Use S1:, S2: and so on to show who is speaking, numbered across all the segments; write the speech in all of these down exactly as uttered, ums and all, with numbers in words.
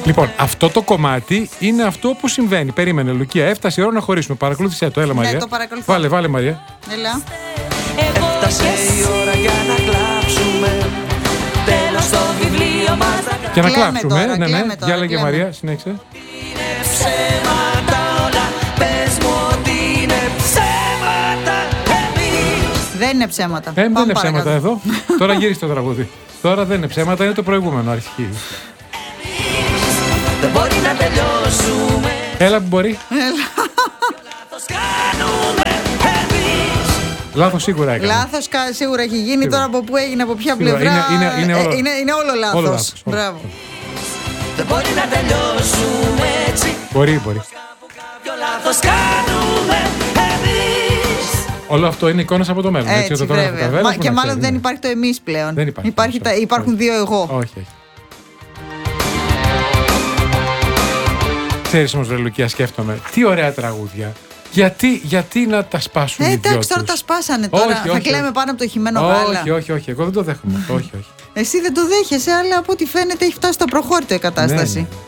S1: Λοιπόν, αυτό το κομμάτι είναι αυτό που συμβαίνει. Περίμενε, Λουκία, έφτασε η ώρα να χωρίσουμε. Παρακολούθησε το, έλα Μαρία.
S2: Ναι, το παρακολουθώ.
S1: Βάλε, βάλε Μαρία.
S2: Έλα.
S3: Έφτασε η ώρα για να κλάψουμε. Τέλος στο βιβλίο μας.
S1: Και να
S2: Κλαίμε
S1: κλάψουμε.
S2: τώρα,
S1: ναι, ναι.
S2: κλαίμε τώρα,
S1: Για λέγε
S2: κλαίμε.
S1: Μαρία, συνέχισε.
S3: Είναι ψέματα όλα. Πες μου ότι είναι ψέματα. Εμείς
S2: Δεν είναι ψέματα.
S1: Ε, δεν
S2: Πάμε
S1: είναι ψέματα
S2: παρακάτω.
S1: εδώ. Τώρα γύρισε το τραγούδι. Τώρα δεν είναι ψέματα, είναι το προηγούμενο αρχική.
S3: δεν μπορεί να τελειώσουμε.
S1: Έλα που μπορεί.
S3: Λάθος κάνουμε εμείς.
S1: Λάθος σίγουρα έκανε.
S2: Λάθος κα- σίγουρα έχει γίνει.
S1: Σίγουρα.
S2: Τώρα από πού έγινε, από ποια
S1: Σίγουρα.
S2: πλευρά.
S1: Είναι- είναι- είναι
S2: ε,
S1: όλο-
S2: είναι, είναι όλο λάθος.
S1: Όλο λάθος, όλο.
S2: Μπράβο.
S3: Δεν μπορεί να τελειώσουμε έτσι.
S1: Μπορεί, μπορεί.
S3: Κάποιο λάθος κάνουμε εμείς.
S1: Όλο αυτό είναι εικόνες από το μέλλον.
S2: Έτσι,
S1: το τώρα
S2: βέβαια.
S1: Καρβέλας
S2: Μα-
S1: που
S2: και
S1: να
S2: μάλλον
S1: ξέρει,
S2: δεν
S1: ναι.
S2: υπάρχει το εμείς πλέον.
S1: Δεν υπάρχει.
S2: Υπάρχει τα-
S1: Όχι,
S2: υπάρχουν
S1: όχι.
S2: δύο εγώ.
S1: Όχι, όχι. Ξέρεις όμως, βρε Λουκία, σκέφτομαι. Τι ωραία τραγούδια. Γιατί, γιατί να τα σπάσουν
S2: Ε,
S1: οι δυο
S2: εντάξει, τώρα
S1: τους?
S2: τα σπάσανε. Τώρα
S1: Όχι,
S2: θα
S1: όχι,
S2: κλαίμε
S1: όχι.
S2: πάνω από το χυμένο γάλα.
S1: Όχι, όχι, όχι. Εγώ δεν το δέχομαι. όχι, όχι.
S2: Εσύ δεν το δέχεσαι, αλλά από ό,τι φαίνεται έχει φτάσει στο προχώρητο η κατάσταση.
S1: Ναι, ναι.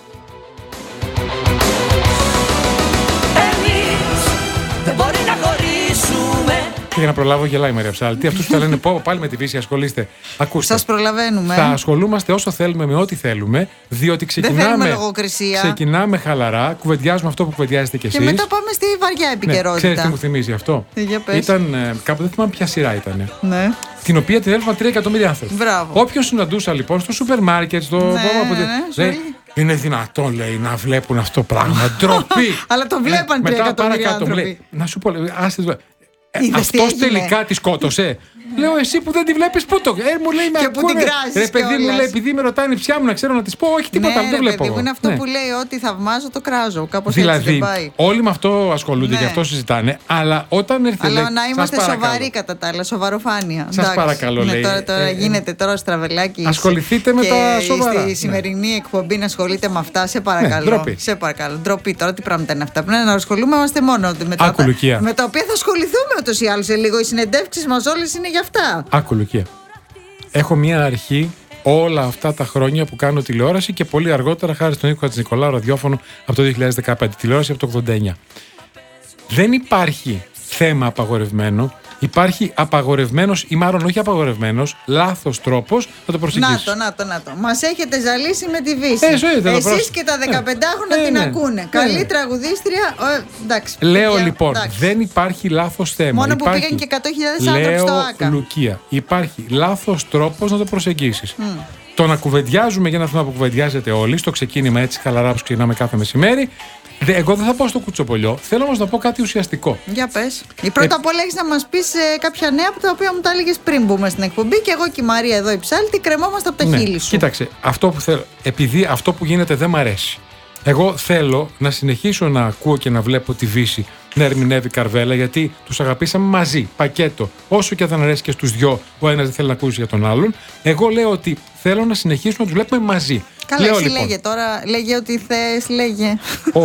S3: Εμείς δεν μπορεί να χωρίσουμε.
S1: Και για να προλάβω, γελάει η Μαρία Ψάλτη. Αυτούς που θα λένε πω, πάλι με τη Βύση ασχολείστε. Ακούστε.
S2: Σας προλαβαίνουμε.
S1: Θα ασχολούμαστε όσο θέλουμε με ό,τι θέλουμε, διότι ξεκινάμε,
S2: θέλουμε λογοκρισία.
S1: ξεκινάμε χαλαρά, κουβεντιάζουμε αυτό που κουβεντιάζετε κι εσείς.
S2: Και μετά πάμε στη βαριά
S1: Ναι,
S2: επικαιρότητα.
S1: ξέρεις τι μου θυμίζει αυτό?
S2: Ε, για πες.
S1: Ήταν ε, κάπου, δεν θυμάμαι ποια σειρά ήταν.
S2: Ναι.
S1: Την οποία την έλαβαν τρία εκατομμύρια άνθρωποι.
S2: Μπράβο.
S1: Όποιον συναντούσα λοιπόν στο σούπερ μάρκετ, στο.
S2: Ναι,
S1: από τη-
S2: ναι, ναι,
S1: λέει,
S2: sorry.
S1: είναι δυνατόν, λέει, να βλέπουν αυτό το πράγμα. Ντροπή.
S2: Αλλά το βλέπαν τρία
S1: Μετά
S2: εκατομμύρια
S1: παρακάτω μου
S2: άνθρωποι.
S1: λέει, να σου πω, λέει, άστε το. Ε,
S2: Είδες τι
S1: αυτός
S2: έγινε.
S1: τελικά τη σκότωσε. Λέω, εσύ που δεν τη βλέπεις, πού το. Ε, μου λέει, με
S2: Και που
S1: ακούνε.
S2: την κράζεις
S1: Ρε παιδί μου,
S2: κιόλας.
S1: λέει, επειδή με ρωτάνε η ψιά μου να ξέρω να τη πω, όχι τίποτα,
S2: Ναι,
S1: άλλο, δεν
S2: ρε
S1: βλέπω.
S2: παιδί μου, είναι αυτό
S1: Ναι.
S2: που λέει ότι θαυμάζω το κράζω. Κάπως έτσι
S1: Δηλαδή,
S2: δεν πάει.
S1: όλοι με αυτό ασχολούνται
S2: Ναι.
S1: και αυτό συζητάνε, αλλά όταν έρθει.
S2: Αλλά
S1: λέει,
S2: να
S1: «Σας
S2: είμαστε
S1: παρακαλώ».
S2: σοβαροί κατά τα άλλα, σοβαροφάνεια.
S1: Σας
S2: Εντάξει.
S1: παρακαλώ,
S2: Ναι,
S1: λέει.
S2: Τώρα, τώρα
S1: Ε, ε,
S2: γίνεται τώρα στραβελάκι.
S1: ασχοληθείτε με
S2: και
S1: τα σοβαρά.
S2: Στη
S1: Ναι.
S2: σημερινή εκπομπή να ασχολείται με αυτά, σε παρακαλώ.
S1: ντροπή.
S2: Σε παρακαλώ. Ντροπή τώρα, τι πράγματα είναι αυτά. Πρέπει να ασχολούμαστε μόνο με τα,
S1: Άκου, Λουκία.
S2: με τα οποία θα ασχοληθούμε ούτως ή άλλως σε λίγο. Οι συνεντεύξεις μας όλες είναι για αυτά.
S1: Άκου, Λουκία. Έχω μία αρχή όλα αυτά τα χρόνια που κάνω τηλεόραση και πολύ αργότερα, χάρη στον Νίκο Χατζηνικολάου, ραδιόφωνο από το δύο χιλιάδες δεκαπέντε, τηλεόραση από το ογδόντα εννιά. Δεν υπάρχει θέμα απαγορευμένο. Υπάρχει απαγορευμένος ή μάλλον όχι απαγορευμένος, λάθος τρόπος να το προσεγγίσεις.
S2: Να το, να το, να το. Μας έχετε ζαλίσει με τη Βύση.
S1: Ε, ζωείτε,
S2: Εσείς
S1: πρόσ-
S2: και τα
S1: Ναι.
S2: δεκαπεντάχρονα
S1: Ναι,
S2: την
S1: ναι.
S2: ακούνε.
S1: Ναι,
S2: Καλή
S1: ναι.
S2: τραγουδίστρια. Ε, εντάξει.
S1: Λέω
S2: παιδιά,
S1: λοιπόν,
S2: εντάξει.
S1: δεν υπάρχει λάθος θέμα.
S2: Μόνο που
S1: υπάρχει,
S2: πήγαν και εκατό χιλιάδες άνθρωποι στο
S1: λέω,
S2: ΆΚΑ.
S1: Λουκία, υπάρχει λάθος τρόπος να το προσεγγίσεις. Το να κουβεντιάζουμε για ένα θέμα που κουβεντιάζετε όλοι, στο ξεκίνημα έτσι χαλαρά που ξεκινάμε κάθε μεσημέρι. Δε- Εγώ δεν θα πω στο κουτσοπολιό, θέλω όμως να πω κάτι ουσιαστικό.
S2: Για πες. Η πρώτα απ' όλα έχεις να μας πεις ε, κάποια νέα από τα οποία μου τα έλεγες πριν μπούμε στην εκπομπή και εγώ και η Μαρία εδώ η Ψάλτη κρεμόμαστε από τα χείλη σου.
S1: Κοίταξε, αυτό που θέλω, επειδή αυτό που γίνεται δεν μ' αρέσει. Εγώ θέλω να συνεχίσω να ακούω και να βλέπω τη Βύση να ερμηνεύει Καρβέλα, γιατί τους αγαπήσαμε μαζί, πακέτο. Όσο και δεν αρέσει και στους δυο, ο ένας δεν θέλει να ακούσει για τον άλλον. Εγώ λέω ότι θέλω να συνεχίσουμε να τους βλέπουμε μαζί.
S2: Καλά,
S1: λέω,
S2: εσύ
S1: λοιπόν,
S2: λέγε τώρα, λέγε ό,τι θες, λέγε.
S1: ο,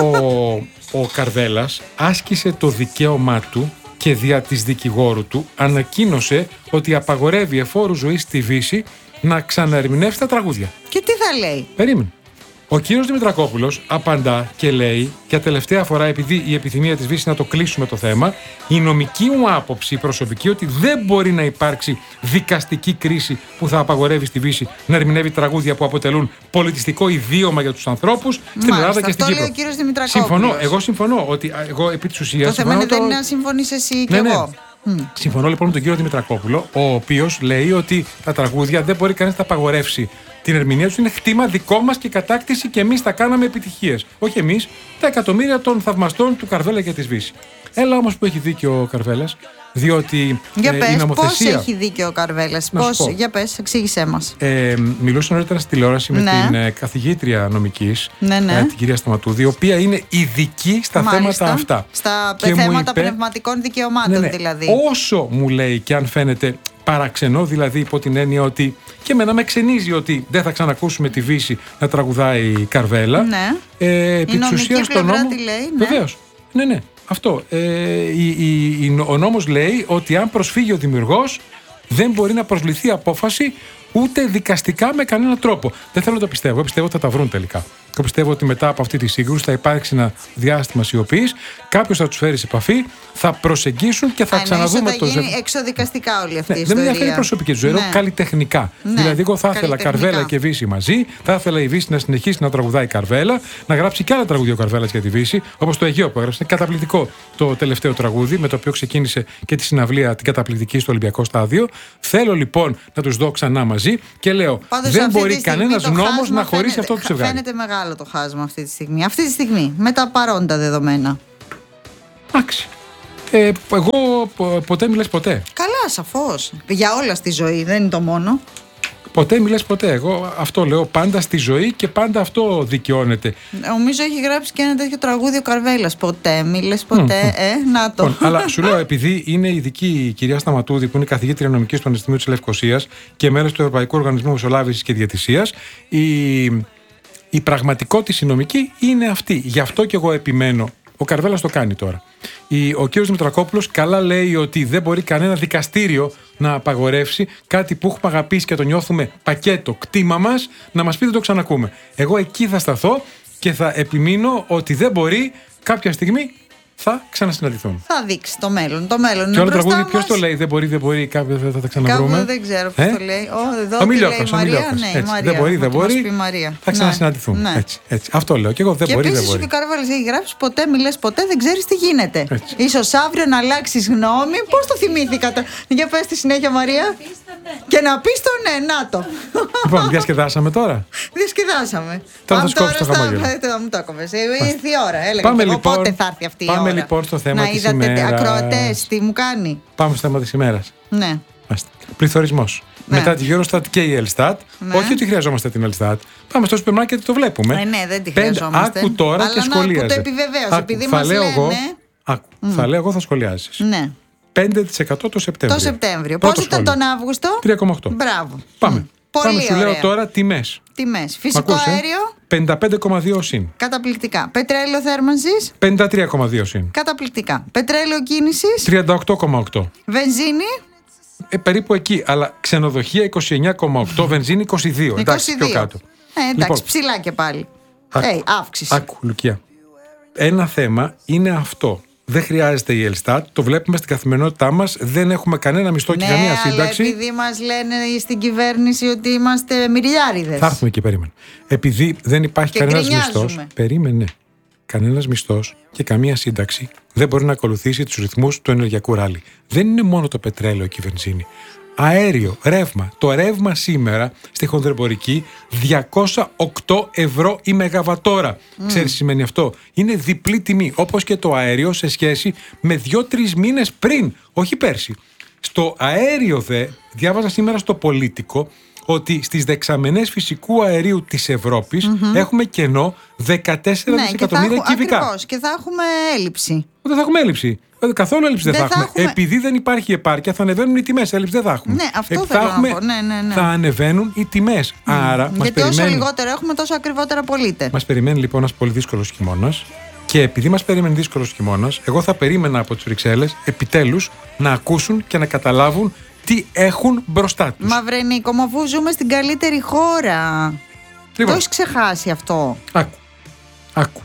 S1: ο Καρβέλας άσκησε το δικαίωμά του και δια της δικηγόρου του ανακοίνωσε ότι απαγορεύει εφόρου ζωής στη Βύση να ξαναερμηνεύσει τα τραγούδια.
S2: Και τι θα λέει.
S1: Περίμενε. Ο κύριος Δημητρακόπουλος απαντά και λέει, για τελευταία φορά, επειδή η επιθυμία της Βύσης να το κλείσουμε το θέμα, η νομική μου άποψη, η προσωπική, ότι δεν μπορεί να υπάρξει δικαστική κρίση που θα απαγορεύει στη Βύση να ερμηνεύει τραγούδια που αποτελούν πολιτιστικό ιδίωμα για τους ανθρώπους στην
S2: Μάλιστα,
S1: Ελλάδα και στην
S2: αυτό
S1: Κύπρο.
S2: λέει ο κύριος Δημητρακόπουλος.
S1: Συμφωνώ. Εγώ συμφωνώ ότι α, εγώ επί της ουσίας.
S2: Το θέμα είναι
S1: συμφωνώ
S2: δεν
S1: το-
S2: είναι να συμφωνείς εσύ και
S1: Ναι, ναι.
S2: εγώ. Μμ.
S1: Συμφωνώ λοιπόν με τον κύριο Δημητρακόπουλο, ο οποίος λέει ότι τα τραγούδια δεν μπορεί κανείς να τα απαγορεύσει. Την ερμηνεία του είναι χτήμα δικό μας και κατάκτηση και εμείς τα κάναμε επιτυχίες. Όχι εμείς, τα εκατομμύρια των θαυμαστών του Καρβέλα και της Βύση. Έλα όμως που έχει δίκιο ο Καρβέλας, διότι
S2: Για
S1: ε, η
S2: πες, πώς
S1: νομοθεσία.
S2: έχει δίκιο ο Καρβέλας,
S1: Να σου
S2: πώς,
S1: πω.
S2: για πες, εξήγησέ μας.
S1: Ε, μιλούσα νωρίτερα στη τηλεόραση με
S2: Ναι.
S1: την ε, καθηγήτρια νομικής,
S2: Ναι, ναι.
S1: ε, την κυρία Σταματούδη, η οποία είναι ειδική στα
S2: Μάλιστα.
S1: θέματα αυτά.
S2: Στα
S1: Και μου
S2: θέματα
S1: είπε-
S2: πνευματικών δικαιωμάτων
S1: Ναι, ναι.
S2: δηλαδή.
S1: Όσο μου λέει και αν φαίνεται παραξενό, δηλαδή υπό την έννοια ότι και εμένα με ξενίζει ότι δεν θα ξανακούσουμε τη Βύση να τραγουδάει η Καρβέλα.
S2: Ναι.
S1: Ε, επί
S2: Η
S1: της
S2: νομική
S1: ουσίας, το
S2: πλευρά
S1: νόμο-
S2: τι λέει, ναι.
S1: Βεβαίως. Ναι, ναι. Αυτό. Ε, η, η, η, ο νόμος λέει ότι αν προσφύγει ο δημιουργός, δεν μπορεί να προσληφθεί απόφαση ούτε δικαστικά με κανέναν τρόπο. Δεν θέλω να το πιστεύω. Εγώ πιστεύω ότι θα τα βρουν τελικά. Εγώ πιστεύω ότι μετά από αυτή τη σύγκρουση θα υπάρξει ένα διάστημα σιωπής. Κάποιος θα τους φέρει σε επαφή, θα προσεγγίσουν και θα
S2: Α,
S1: ξαναδούμε
S2: θα
S1: το
S2: γίνει
S1: ζευγάρι.
S2: εξωδικαστικά όλη αυτή
S1: Ναι,
S2: η
S1: δεν
S2: ιστορία.
S1: με ενδιαφέρει προσωπική του ζωή,
S2: Ναι.
S1: καλλιτεχνικά.
S2: Ναι,
S1: Δηλαδή, εγώ θα ήθελα
S2: καλλιτεχνικά.
S1: Καρβέλα και Βύση μαζί, θα ήθελα η Βύση να συνεχίσει να τραγουδάει Καρβέλα, να γράψει και άλλα τραγούδια ο Καρβέλας για τη Βύση, όπως το Αιγαίο που έγραψε. Είναι καταπληκτικό το τελευταίο τραγούδι, με το οποίο ξεκίνησε και τη συναυλία την καταπληκτική στο Ολυμπιακό Στάδιο. Θέλω λοιπόν να τους δω ξανά μαζί και λέω:
S2: Πάντως,
S1: δεν
S2: αυτή
S1: μπορεί
S2: τη στιγμή
S1: κανένας
S2: το
S1: νόμος
S2: χάσμα
S1: να χωρίσει
S2: φαίνεται-
S1: αυτό το ζευγάρι.
S2: Φαίνεται μεγάλο το χάσμα αυτή τη στιγμή. Αυτή τη στιγμή, με τα παρόντα δεδομένα.
S1: Εντάξει. Ε, εγώ πο- ποτέ μιλες ποτέ.
S2: Καλά, σαφώς. Για όλα στη ζωή, δεν είναι το μόνο.
S1: Ποτέ μιλες ποτέ. Εγώ αυτό λέω πάντα στη ζωή και πάντα αυτό δικαιώνεται.
S2: Νομίζω έχει γράψει και ένα τέτοιο τραγούδι ο Καρβέλας. Ποτέ, μίλες ποτέ. Ε, να το.
S1: Λοιπόν, αλλά σου λέω, επειδή είναι ειδική η κυρία Σταματούδη, που είναι καθηγήτρια νομικής του Πανεπιστημίου της Λευκωσίας και μέλος του Ευρωπαϊκού Οργανισμού Μεσολάβησης και Διαιτησίας, η, η πραγματικότητα η νομική είναι αυτή. Γι' αυτό και εγώ επιμένω. Ο Καρβέλας το κάνει τώρα. Η, ο κύριος Δημητρακόπουλος καλά λέει ότι δεν μπορεί κανένα δικαστήριο να απαγορεύσει κάτι που έχουμε αγαπήσει και το νιώθουμε πακέτο, κτήμα μας, να μας πει δεν το ξανακούμε. Εγώ εκεί θα σταθώ και θα επιμείνω ότι δεν μπορεί κάποια στιγμή θα ξανασυναντηθούν.
S2: Θα δείξει το μέλλον. Το μέλλον
S1: Και
S2: είναι
S1: όλο το
S2: μπροστά
S1: τραγούδι ποιος
S2: μας.
S1: το λέει, δεν μπορεί, δεν μπορεί, κάποιο θα, θα τα ξαναβρούμε.
S2: Κάπου δεν ξέρω ποιος
S1: Ε?
S2: το λέει. Ω, εδώ
S1: Ο
S2: τι
S1: Μιλιόκας,
S2: λέει η
S1: ο
S2: Μαρία.
S1: Μιλιόκας.
S2: Ναι, η
S1: Έτσι.
S2: Μαρία.
S1: Δεν μπορεί, δεν
S2: Θα μας
S1: μπορεί.
S2: πει η Μαρία.
S1: Θα
S2: Ναι.
S1: ξανασυναντηθούν.
S2: Ναι.
S1: Έτσι, έτσι. Αυτό λέω. Και εγώ δεν
S2: Και
S1: μπορεί, δεν
S2: επίσης
S1: μπορεί.
S2: ο Καρβέλας έχει γράψει ποτέ μιλες ποτέ, δεν ξέρεις τι γίνεται.
S1: Έτσι.
S2: Ίσως αύριο να αλλάξεις γνώμη. Πώς το θυμήθηκα. το- Για πες τη συνέχεια, Μαρία. Και να πεις το ναι, να το.
S1: Λοιπόν, διασκεδάσαμε τώρα.
S2: Διασκεδάσαμε.
S1: Τώρα θα
S2: Πάμε
S1: σκόψεις το
S2: στα-
S1: χαμόγελο.
S2: ε, τώρα μου το έκοβες. Ε, Ήρθε η ώρα. Έλεγα
S1: Πάμε
S2: και εγώ
S1: λοιπόν-
S2: πότε θα έρθει αυτή η ώρα.
S1: πάμε λοιπόν στο θέμα
S2: να
S1: της
S2: είδατε
S1: ημέρας.
S2: ακροατές τι μου κάνει.
S1: Πάμε στο θέμα της ημέρας.
S2: Ναι.
S1: Πληθωρισμός.
S2: Ναι.
S1: Μετά τη Eurostat και η Elstat.
S2: Ναι.
S1: Όχι ότι χρειαζόμαστε την Elstat. Πάμε στο σούπερ μάρκετ, το βλέπουμε.
S2: Ε, ναι, δεν τη
S1: Πέντε-
S2: χρειαζόμαστε.
S1: Άκου τώρα
S2: Αλλά
S1: και
S2: να-
S1: σχολίαζε.
S2: που το επιβεβαίωσε,
S1: Άκου,
S2: επειδή
S1: θα
S2: μας
S1: λέω εγώ,
S2: λένε-
S1: άκου, θα λέω εγώ θα σχολιάσεις.
S2: Ναι.
S1: πέντε τοις εκατό το Σεπτέμβριο.
S2: Το Σεπτέμβριο.
S1: Πρώτο
S2: Πώς ήταν
S1: σχόλιο.
S2: τον Αύγουστο?
S1: τρία κόμμα οκτώ.
S2: Μπράβο.
S1: Πάμε.
S2: Μμ. Πολύ
S1: Πάμε, σου
S2: ωραία.
S1: λέω τώρα τιμές.
S2: Τιμές.
S1: Μ'
S2: Φυσικό
S1: ακούς, ε?
S2: αέριο.
S1: πενήντα πέντε κόμμα δύο συν.
S2: Καταπληκτικά. Πετρέλαιο θέρμανσης.
S1: πενήντα τρία κόμμα δύο συν.
S2: Καταπληκτικά. Πετρέλαιο κίνησης.
S1: τριάντα οκτώ κόμμα οκτώ.
S2: Βενζίνη.
S1: Ε, περίπου εκεί. Αλλά ξενοδοχεία είκοσι εννιά κόμμα οκτώ, βενζίνη είκοσι δύο. Εντάξει,
S2: είκοσι δύο.
S1: πιο κάτω.
S2: Ε, εντάξει,
S1: Λοιπόν,
S2: ψηλά και πάλι.
S1: άκου,
S2: Ε, αύξηση.
S1: Άκου, Λουκία. Ένα θέμα είναι αυτό. Δεν χρειάζεται η Elstat. Το βλέπουμε στην καθημερινότητά μας. Δεν έχουμε κανένα μισθό και
S2: Ναι,
S1: καμία
S2: αλλά
S1: σύνταξη.
S2: επειδή μας λένε στην κυβέρνηση ότι είμαστε μυριάριδες.
S1: Θα έρθουμε και περίμενε. Επειδή δεν υπάρχει
S2: Και
S1: κανένας
S2: γκρινιάζουμε.
S1: μισθός. Περίμενε. Κανένας μισθός και καμία σύνταξη δεν μπορεί να ακολουθήσει τους ρυθμούς του ενεργειακού ράλι. Δεν είναι μόνο το πετρέλαιο και η βενζίνη. Αέριο, ρεύμα. Το ρεύμα σήμερα στη χονδρεμπορική διακόσια οκτώ ευρώ η μεγαβατόρα. Mm. Ξέρεις τι σημαίνει αυτό? Είναι διπλή τιμή, όπως και το αέριο σε σχέση με δύο-τρεις μήνες πριν, όχι πέρσι. Στο αέριο δε, διάβαζα σήμερα στο Πολίτικο, ότι στις δεξαμενές φυσικού αερίου της Ευρώπης mm-hmm. έχουμε κενό δεκατέσσερα
S2: Ναι, και θα
S1: δισεκατομμύρια
S2: έχουμε,
S1: κυβικά.
S2: ακριβώς, και θα έχουμε έλλειψη.
S1: Δεν θα έχουμε έλλειψη. Καθόλου έλλειψη δεν,
S2: Δεν
S1: θα,
S2: θα
S1: έχουμε.
S2: έχουμε.
S1: Επειδή δεν υπάρχει επάρκεια, θα ανεβαίνουν οι τιμές. Έλλειψη δεν θα έχουμε.
S2: Ναι, αυτό
S1: Επειδή
S2: θέλω
S1: θα
S2: να
S1: έχουμε,
S2: πω. Ναι, ναι, ναι.
S1: Θα ανεβαίνουν οι τιμές. Άρα μας
S2: Γιατί όσο
S1: περιμένει,
S2: λιγότερο έχουμε, τόσο ακριβότερα πωλείται.
S1: μας περιμένει λοιπόν ένας πολύ δύσκολος χειμώνας. Και επειδή μας περιμένει δύσκολος χειμώνας, εγώ θα περίμενα από τις Βρυξέλλες επιτέλους να ακούσουν και να καταλάβουν τι έχουν μπροστά τους.
S2: Μαυρενίκο, μα αφού ζούμε στην καλύτερη χώρα. Το
S1: Λοιπόν,
S2: έχει ξεχάσει αυτό.
S1: άκου. Άκου.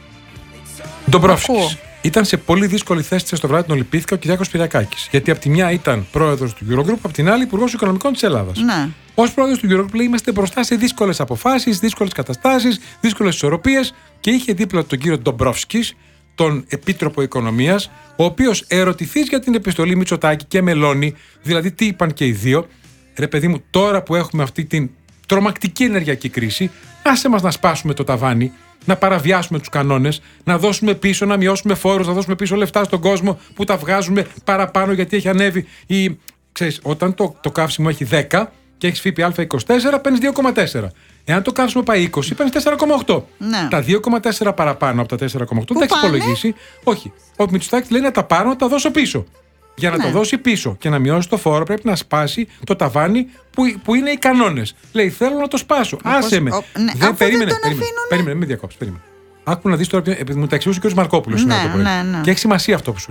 S1: Ντομπρόφσκης.
S2: Ακούω.
S1: Ήταν σε πολύ δύσκολη θέση της στο βράδυ τον Ολυμπήθηκα ο Κυριάκος Πυριακάκης. Γιατί από τη μια ήταν πρόεδρος του Eurogroup, από την άλλη υπουργός οικονομικών της Ελλάδας.
S2: Ναι.
S1: Ως πρόεδρος του Eurogroup λέει, είμαστε μπροστά σε δύσκολες αποφάσεις, δύσκολες καταστάσεις, δύσκολες ισορροπίες και είχε δίπλα του τον κύριο Ντομπρόφσκης, τον Επίτροπο Οικονομίας, ο οποίος ερωτηθείς για την επιστολή Μητσοτάκη και Μελώνη, δηλαδή τι είπαν και οι δύο, ρε παιδί μου, τώρα που έχουμε αυτή την τρομακτική ενεργειακή κρίση, άσε μας να σπάσουμε το ταβάνι, να παραβιάσουμε τους κανόνες, να δώσουμε πίσω, να μειώσουμε φόρους, να δώσουμε πίσω λεφτά στον κόσμο που τα βγάζουμε παραπάνω γιατί έχει ανέβει η... Ξέρεις, όταν το, το καύσιμο έχει δέκα και έχεις ΦΠΑ είκοσι τέσσερα, παίρνεις δύο κόμμα τέσσερα. Εάν το καύσιμο πάει είκοσι, παίρνεις τέσσερα κόμμα οκτώ.
S2: Ναι.
S1: Τα δύο κόμμα τέσσερα παραπάνω από τα τέσσερα κόμμα οκτώ δεν τα
S2: Πού
S1: έχεις
S2: πάνε?
S1: υπολογίσει. Όχι. Ο Μητσοτάκης λέει να τα πάρω, να τα δώσω πίσω. Για να
S2: Ναι.
S1: το δώσει πίσω και να μειώσει το φόρο, πρέπει να σπάσει το ταβάνι που, που είναι οι κανόνες. Λέει, θέλω να το σπάσω. Άσε με.
S2: ο- ναι, αφού δεν
S1: περίμενε,
S2: τον
S1: περίμενε,
S2: αφήνουνε.
S1: περίμενε, μην διακόψεις. Περίμενε. Άκου να δεις τώρα, επειδή μου τα εξηγούσε ο κ. Μαρκόπουλος.
S2: Ναι,
S1: σήμερα το πρωί.
S2: ναι, ναι.
S1: Και έχει σημασία αυτό που σου λέω.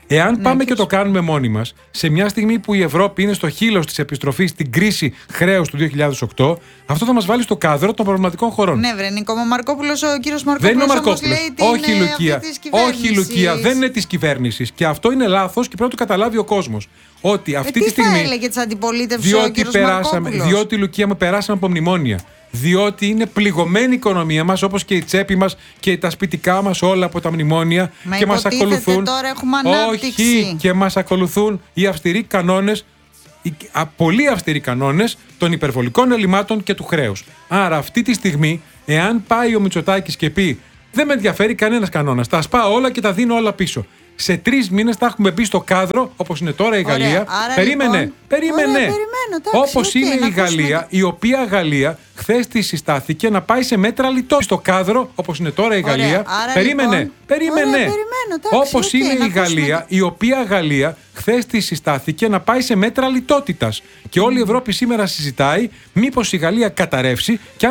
S1: Εάν
S2: Ναι,
S1: πάμε
S2: και
S1: και το
S2: σου-
S1: κάνουμε μόνοι μας, σε μια στιγμή που η Ευρώπη είναι στο χείλος της επιστροφής στην κρίση χρέους του δύο χιλιάδες οκτώ, αυτό θα μας βάλει στο κάδρο των προβληματικών χωρών.
S2: Ναι, βρε Νίκο, ο Μαρκόπουλος, ο κύριος
S1: Δεν
S2: Μαρκόπουλος
S1: είναι ο
S2: όμως
S1: Μαρκόπουλος.
S2: λέει ότι
S1: Όχι η
S2: είναι
S1: Λουκία.
S2: αυτή της
S1: Όχι η Λουκία.
S2: κυβέρνησης.
S1: Δεν είναι της κυβέρνησης. Και αυτό είναι λάθος και πρέπει να το καταλάβει ο κόσμος. Ότι
S2: Ε,
S1: αυτή
S2: τι
S1: τη στιγμή.
S2: θα έλεγε της αντιπολίτευσης ο
S1: Διότι,
S2: κύριος
S1: περάσαμε,
S2: Μαρκόπουλος?
S1: διότι Λουκία με περάσαμε από μνημόνια. Διότι είναι πληγωμένη η οικονομία μας, όπως και η τσέπη μας και τα σπιτικά μας όλα από τα μνημόνια.
S2: Μα
S1: και μας
S2: υποτίθεται
S1: ακολουθούν.
S2: τώρα έχουμε ανάπτυξη.
S1: Όχι, και μας ακολουθούν οι αυστηροί κανόνες, οι α, πολύ αυστηροί κανόνες των υπερβολικών ελλημάτων και του χρέους. Άρα αυτή τη στιγμή, εάν πάει ο Μητσοτάκης και πει δεν με ενδιαφέρει κανένας κανόνας, τα σπάω όλα και τα δίνω όλα πίσω. Σε τρεις μήνες θα έχουμε μπει στο κάδρο, όπως είναι τώρα η
S2: Ωραία.
S1: Γαλλία.
S2: Άρα,
S1: Περίμενε,
S2: λοιπόν,
S1: περίμενε.
S2: ωραία, περιμένω, εντάξει,
S1: Όπως
S2: οκ,
S1: είναι
S2: να
S1: η
S2: ακούσουμε
S1: Γαλλία,
S2: τι-
S1: η οποία Γαλλία χθες τη συστάθηκε να πάει σε μέτρα λιτό. Στο κάδρο, όπως είναι τώρα η
S2: Ωραία.
S1: Γαλλία.
S2: Άρα,
S1: Περίμενε,
S2: λοιπόν,
S1: περίμενε.
S2: ωραία, περιμένω, εντάξει,
S1: Όπως
S2: οκ,
S1: είναι
S2: να
S1: η
S2: ακούσουμε
S1: Γαλλία,
S2: τι-
S1: η οποία Γαλλία χθες τη συστάθηκε να πάει σε μέτρα λιτότητας. Και όλη η Ευρώπη σήμερα συζητάει μήπως η Γαλλία καταρρεύσει και αν